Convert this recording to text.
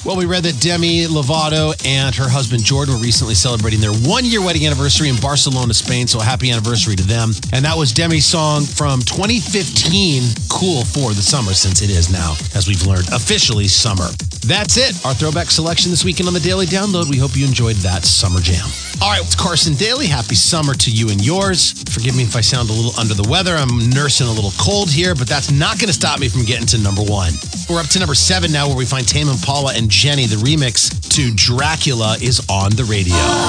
Well, we read that Demi Lovato and her husband Jordan were recently celebrating their one-year wedding anniversary in Barcelona, Spain. So happy anniversary to them. And that was Demi's song from 2015, Cool for the Summer, since it is now, as we've learned, officially summer. That's it. Our throwback selection this weekend on the Daily Download. We hope you enjoyed that summer jam. All right, it's Carson Daly. Happy summer to you and yours. Forgive me if I sound a little under the weather. I'm nursing a little cold here, but that's not going to stop me from getting to number 1. We're up to number 7 now, where we find Tame Impala and Jenny. The remix to Dracula is on the radio.